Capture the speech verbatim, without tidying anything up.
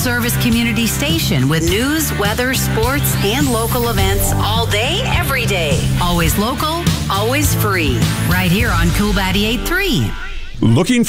service community station with news, weather, sports, and local events all day, every day. Always local, always free. Right here on Cool ninety-eight point three. Looking